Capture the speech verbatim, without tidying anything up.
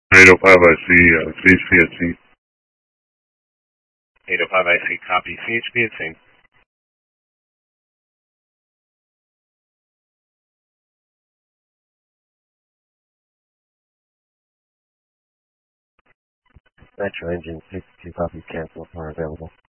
eight oh five, I see uh, C H P at scene. eight oh five, I see. Copy. C H P at scene. Metro engine sixty-two copies, cancel, are available.